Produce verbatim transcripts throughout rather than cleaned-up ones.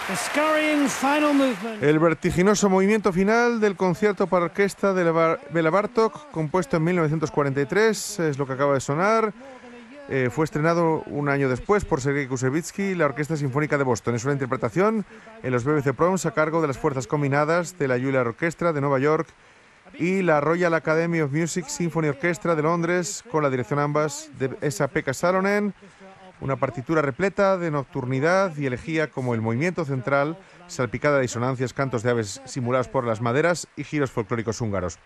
The scurrying final movement. El vertiginoso movimiento final del concierto para orquesta de Bela Bartók, compuesto en mil novecientos cuarenta y tres, es lo que acaba de sonar. Eh, fue estrenado un año después por Sergei Koussevitzky y la Orquesta Sinfónica de Boston. Es una interpretación en los B B C Proms a cargo de las fuerzas combinadas de la Juilliard Orchestra de Nueva York y la Royal Academy of Music Symphony Orchestra de Londres, con la dirección ambas de Esa-Pekka Salonen. Una partitura repleta de nocturnidad y elegía como el movimiento central, salpicada de disonancias, cantos de aves simulados por las maderas y giros folclóricos húngaros.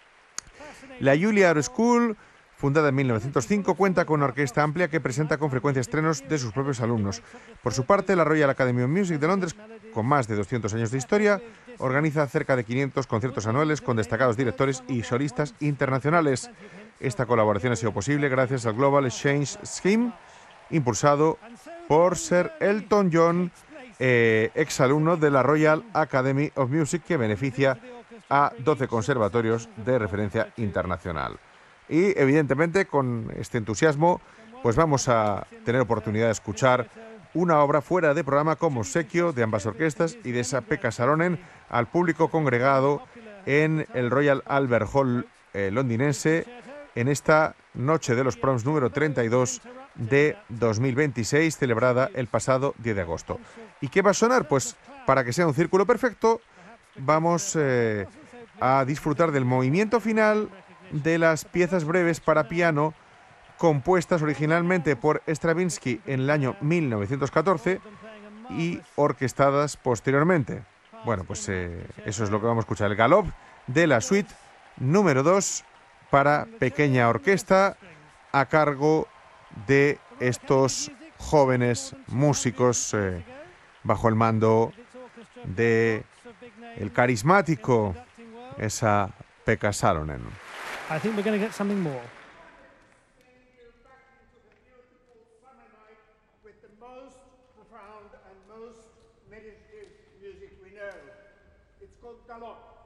La Juilliard School, fundada en mil novecientos cinco, cuenta con una orquesta amplia que presenta con frecuencia estrenos de sus propios alumnos. Por su parte, la Royal Academy of Music de Londres, con más de doscientos años de historia, organiza cerca de quinientos conciertos anuales con destacados directores y solistas internacionales. Esta colaboración ha sido posible gracias al Global Exchange Scheme, impulsado por Sir Elton John, eh, exalumno de la Royal Academy of Music, que beneficia a doce conservatorios de referencia internacional. Y evidentemente con este entusiasmo pues vamos a tener oportunidad de escuchar una obra fuera de programa como obsequio de ambas orquestas y de Esa-Pekka Salonen al público congregado en el Royal Albert Hall eh, londinense en esta Noche de los Proms número treinta y dos de dos mil veintiséis, celebrada el pasado diez de agosto. ¿Y qué va a sonar? Pues para que sea un círculo perfecto, vamos eh, a disfrutar del movimiento final de las piezas breves para piano compuestas originalmente por Stravinsky en el año mil novecientos catorce y orquestadas posteriormente. Bueno, pues eh, eso es lo que vamos a escuchar, el galop de la suite número dos para pequeña orquesta a cargo de estos jóvenes músicos eh, bajo el mando de el carismático Esa-Pekka Salonen. I think we're going to get something more. With the most profound and most meditative music we know. It's called galop.